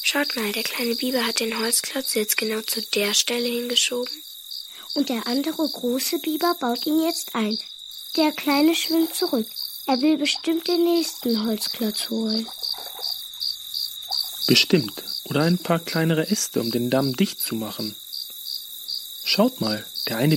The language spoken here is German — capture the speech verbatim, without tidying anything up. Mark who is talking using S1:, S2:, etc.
S1: Schaut mal, der kleine Biber hat den Holzklotz jetzt genau zu der Stelle hingeschoben.
S2: Und der andere große Biber baut ihn jetzt ein. Der Kleine schwimmt zurück. Er will bestimmt den nächsten Holzklotz holen.
S3: Bestimmt. Oder ein paar kleinere Äste, um den Damm dicht zu machen. Schaut mal, der eine